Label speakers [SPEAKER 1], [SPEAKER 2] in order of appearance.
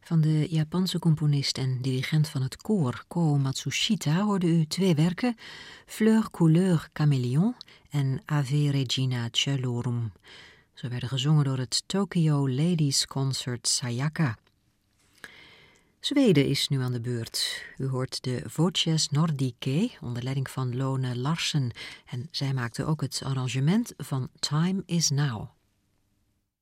[SPEAKER 1] Van de Japanse componist en dirigent van het koor Kō Matsushita hoorde u 2 werken, Fleur Couleur Caméléon en Ave Regina Cielo. Ze werden gezongen door het Tokyo Ladies Concert Sayaka. Zweden is nu aan de beurt. U hoort de Voces Nordicae onder leiding van Lone Larsen en zij maakte ook het arrangement van Time is Now.